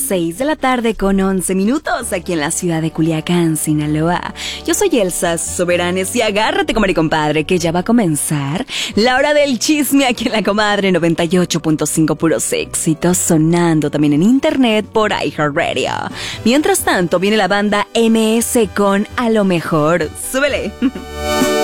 6 de la tarde con 11 minutos aquí en la ciudad de Culiacán, Sinaloa. Yo soy Elsa Soberanes y agárrate, comadre y compadre, que ya va a comenzar la hora del chisme aquí en la comadre 98.5 puros éxitos, sonando también en internet por iHeartRadio. Mientras tanto, viene la banda MS con A lo mejor. ¡Súbele!